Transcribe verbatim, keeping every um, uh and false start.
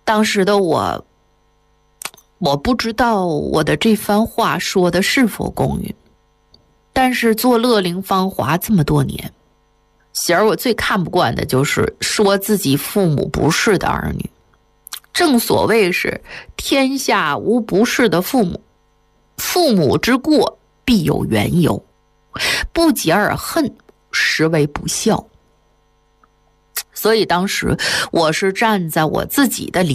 当时的我，我不知道我的这番话说的是否公允，但是做乐龄芳华这么多年，喜儿我最看不惯的就是说自己父母不是的儿女。正所谓是天下无不是的父母，父母之过必有缘由，不解而恨，实为不孝。所以当时我是站在我自己的理